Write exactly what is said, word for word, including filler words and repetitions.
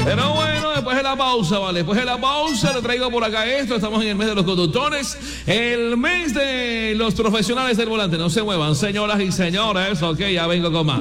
Pero bueno, después de la pausa, ¿vale? Después de la pausa le traigo por acá esto. Estamos en el mes de los conductores, el mes de los profesionales del volante. No se muevan, señoras y señores. Ok, ya vengo con más.